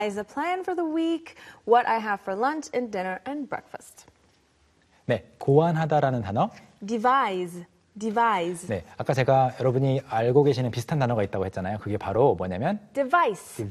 devise a plan for the week, what I have for lunch and dinner and breakfast. 네, 고안하다라는 단어. Devise. 네, 아까 제가 여러분이 알고 계시는 비슷한 단어가 있다고 했잖아요. 그게 바로 뭐냐면 Device.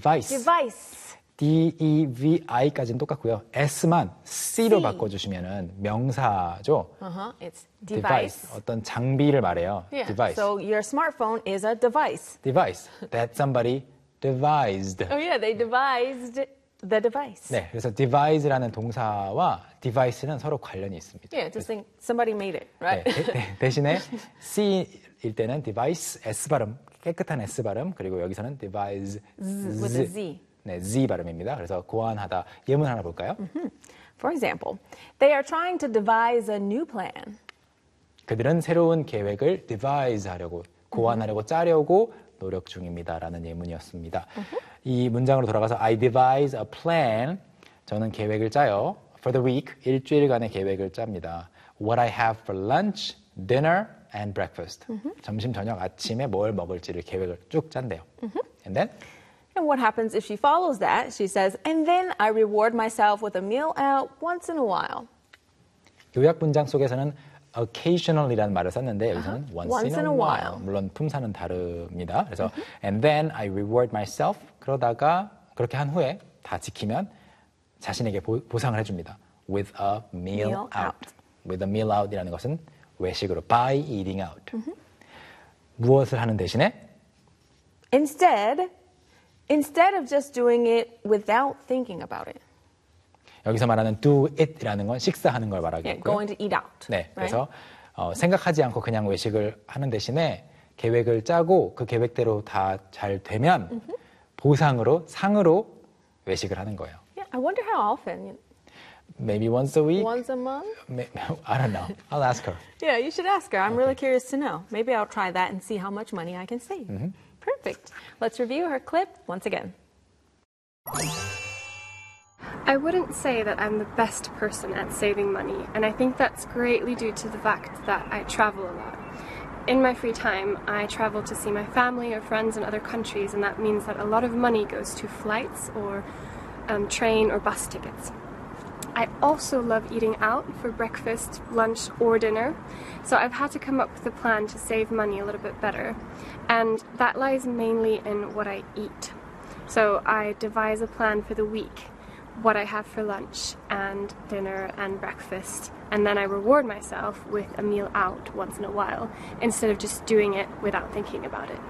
D-E-V-I까지는 똑같고요. S만 C로 바꿔주시면은 명사죠. It's device. 어떤 장비를 말해요. Yeah. Device. So your smartphone is a device. Device. That somebody devised. Oh yeah, they devised the device. 네, 그래서 devise라는 동사와 device는 서로 관련이 있습니다. Yeah, just think somebody made it, right? 네, 대신에 C일 때는 device, S 발음, 깨끗한 S 발음, 그리고 여기서는 devise, with a Z. 네, Z 발음입니다. 그래서 고안하다. 예문 하나 볼까요? For example, they are trying to devise a new plan. 그들은 새로운 계획을 devise 하려고, 고안하려고 짜려고 노력 중입니다라는 예문이었습니다. 이 문장으로 돌아가서 I devise a plan. 저는 계획을 짜요. For the week, 일주일간의 계획을 짭니다. What I have for lunch, dinner, and breakfast. 점심, 저녁, 아침에 뭘 먹을지를 계획을 쭉 짠대요. And then? And what happens if she follows that? She says, and then I reward myself with a meal out once in a while. 요약 문장 속에서는 occasionally라는 말을 썼는데 여기서는 once in a while. 물론 품사는 다릅니다. 그래서 and then I reward myself. 그러다가 그렇게 한 후에 다 지키면 자신에게 보상을 해줍니다. With a meal out. With a meal out이라는 것은 외식으로 by eating out. 무엇을 하는 대신에? Instead of just doing it without thinking about it. 여기서 말하는 do it이라는 건 식사하는 걸 말하겠고요. Yeah, going to eat out. 네, 그래서 생각하지 않고 그냥 외식을 하는 대신에 계획을 짜고 그 계획대로 다 잘 되면 보상으로, 상으로 외식을 하는 거예요. Yeah, I wonder how often. Maybe once a week? Once a month? I don't know. I'll ask her. Yeah, you should ask her. I'm really curious to know. Maybe I'll try that and see how much money I can save. Perfect. Let's review her clip once again. I wouldn't say that I'm the best person at saving money, and I think that's greatly due to the fact that I travel a lot. In my free time, I travel to see my family or friends in other countries, and that means that a lot of money goes to flights or train or bus tickets. I also love eating out for breakfast, lunch, or dinner, so I've had to come up with a plan to save money a little bit better, and that lies mainly in what I eat. So I devise a plan for the week, what I have for lunch and dinner and breakfast, and then I reward myself with a meal out once in a while, instead of just doing it without thinking about it.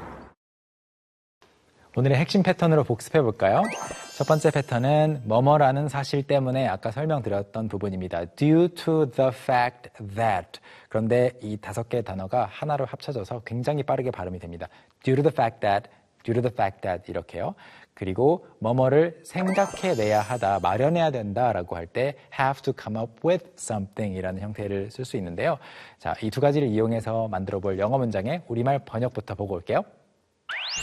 오늘의 핵심 패턴으로 복습해 볼까요? 첫 번째 패턴은 뭐뭐라는 사실 때문에 아까 설명드렸던 부분입니다. Due to the fact that. 그런데 이 5개의 단어가 하나로 합쳐져서 굉장히 빠르게 발음이 됩니다. Due to the fact that, due to the fact that 이렇게요. 그리고 뭐뭐를 생각해내야 하다, 마련해야 된다라고 할 때 have to come up with something 이라는 형태를 쓸 수 있는데요. 자, 이 두 가지를 이용해서 만들어 볼 영어 문장의 우리말 번역부터 보고 올게요.